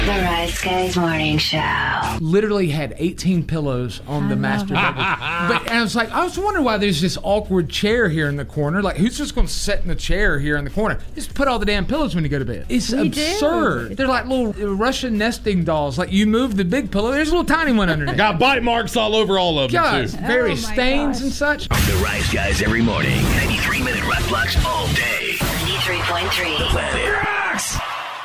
The Rise Guys Morning Show. Literally had 18 pillows on the master bedroom. But I was wondering why there's this awkward chair here in the corner. Like, who's just going to sit in the chair here in the corner? Just put all the damn pillows when you go to bed. It's absurd. They're like little Russian nesting dolls. Like, you move the big pillow, there's a little tiny one underneath. Got bite marks all over all of them, too. Various stains and such. The Rise Guys every morning. 93-minute rock blocks all day. 93.3. The Planet Rocks.